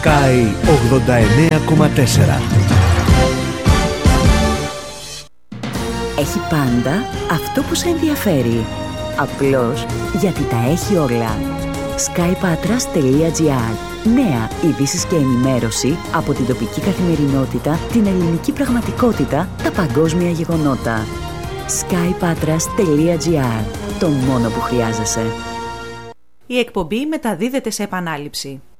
Sky 89,4. Έχει πάντα αυτό που σε ενδιαφέρει. Απλώς γιατί τα έχει όλα. skypatras.gr. Νέα ειδήσεις και ενημέρωση από την τοπική καθημερινότητα, την ελληνική πραγματικότητα, τα παγκόσμια γεγονότα. skypatras.gr. Το μόνο που χρειάζεσαι. Η εκπομπή μεταδίδεται σε επανάληψη.